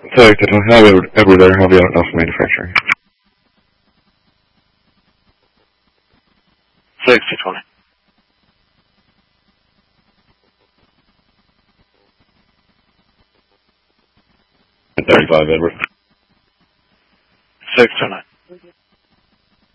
Selected Edward Air Heavy out of manufacturing. 620. 35 Edward. 629.